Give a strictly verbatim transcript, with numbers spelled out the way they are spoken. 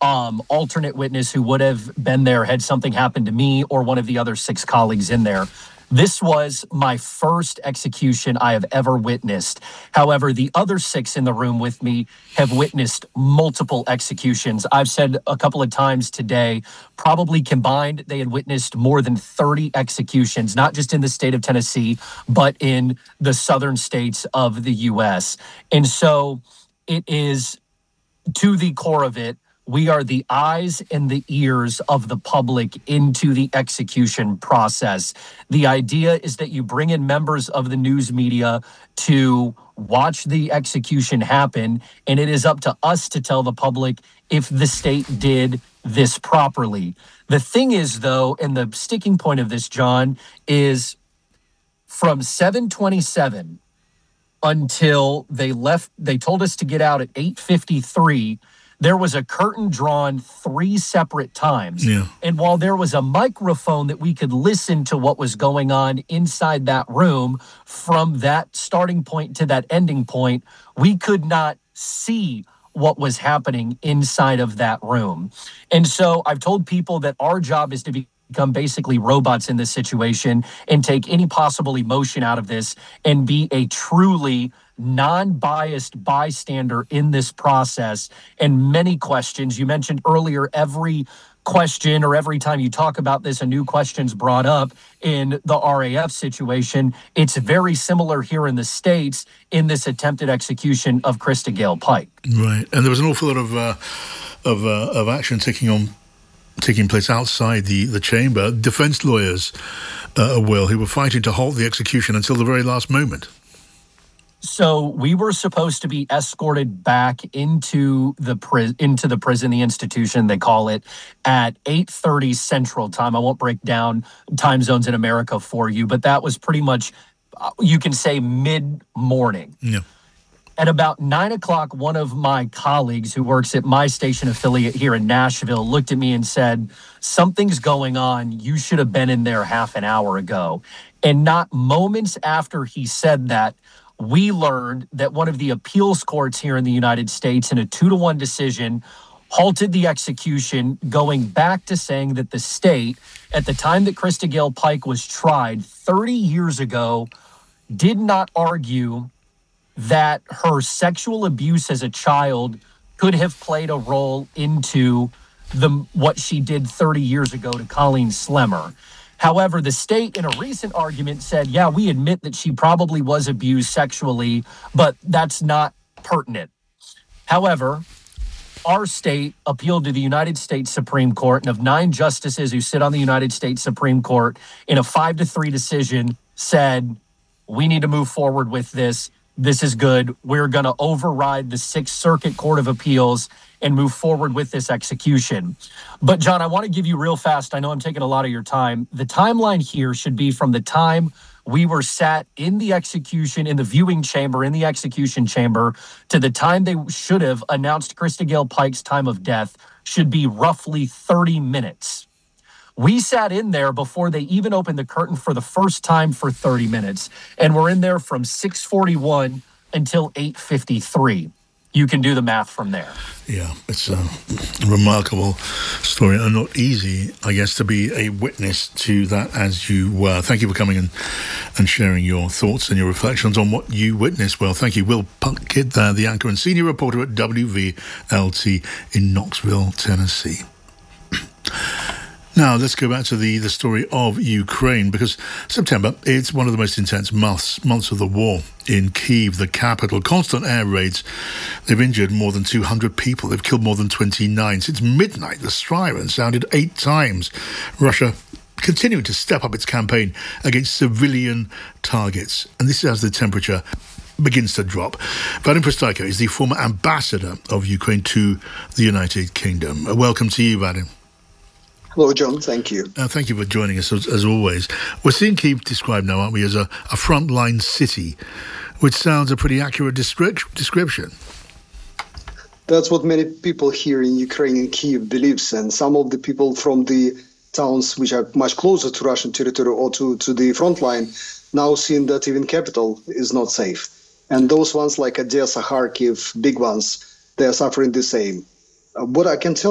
um, alternate witness who would have been there had something happened to me or one of the other six colleagues in there. This was my first execution I have ever witnessed. However, the other six in the room with me have witnessed multiple executions. I've said a couple of times today, probably combined, they had witnessed more than thirty executions, not just in the state of Tennessee, but in the southern states of the U S. And so it is, to the core of it, we are the eyes and the ears of the public into the execution process. The idea is that you bring in members of the news media to watch the execution happen, and it is up to us to tell the public if the state did this properly. The thing is, though, and the sticking point of this, John, is from seven twenty-seven until they left, they told us to get out at eight fifty-three, there was a curtain drawn three separate times. Yeah. And while there was a microphone that we could listen to what was going on inside that room, from that starting point to that ending point, we could not see what was happening inside of that room. And so I've told people that our job is to be become basically robots in this situation and take any possible emotion out of this and be a truly non-biased bystander in this process. And many questions, you mentioned earlier, every question or every time you talk about this, a new question's brought up in the R A F situation. It's very similar here in the States in this attempted execution of Krista Gale Pike. Right. And there was an awful lot of uh, of, uh, of action taking on taking place outside the, the chamber. Defense lawyers, uh, Will, who were fighting to halt the execution until the very last moment. So we were supposed to be escorted back into the pri- into the prison, the institution, they call it, at eight thirty Central Time. I won't break down time zones in America for you, but that was pretty much, uh, you can say, mid-morning. Yeah. At about nine o'clock, one of my colleagues who works at my station affiliate here in Nashville looked at me and said, something's going on. You should have been in there half an hour ago. And not moments after he said that, we learned that one of the appeals courts here in the United States, in a two to one decision, halted the execution, going back to saying that the state, at the time that Krista Gale Pike was tried thirty years ago, did not argue that her sexual abuse as a child could have played a role into the what she did thirty years ago to Colleen Slemmer. However, the state in a recent argument said, yeah, we admit that she probably was abused sexually, but that's not pertinent. However, our state appealed to the United States Supreme Court, and of nine justices who sit on the United States Supreme Court, in a five to three decision, said, we need to move forward with this. This is good. We're going to override the Sixth Circuit Court of Appeals and move forward with this execution. But, John, I want to give you real fast, I know I'm taking a lot of your time. The timeline here should be from the time we were sat in the execution, in the viewing chamber, in the execution chamber, to the time they should have announced Krista Gale Pike's time of death should be roughly thirty minutes. We sat in there before they even opened the curtain for the first time for thirty minutes, and we're in there from six forty-one until eight fifty-three. You can do the math from there. Yeah, it's a remarkable story, and not easy, I guess, to be a witness to that as you were. Thank you for coming in and sharing your thoughts and your reflections on what you witnessed. Well, thank you. Will Puckett, uh, the anchor and senior reporter at W V L T in Knoxville, Tennessee. Now, let's go back to the, the story of Ukraine, because September, it's one of the most intense months, months of the war in Kyiv, the capital. Constant air raids. They've injured more than two hundred people. They've killed more than twenty-nine. Since midnight, the siren sounded eight times. Russia continuing to step up its campaign against civilian targets. And this is as the temperature begins to drop. Vadim Prystaiko is the former ambassador of Ukraine to the United Kingdom. Welcome to you, Vadim. Hello, John. Thank you. Uh, thank you for joining us, as, as always. We're seeing Kyiv described now, aren't we, as a, a frontline city, which sounds a pretty accurate descrip- description. That's what many people here in Ukraine and Kyiv believes, and some of the people from the towns which are much closer to Russian territory or to, to the front line now seeing that even capital is not safe. And those ones like Odessa, Kharkiv, big ones, they are suffering the same. Uh, what I can tell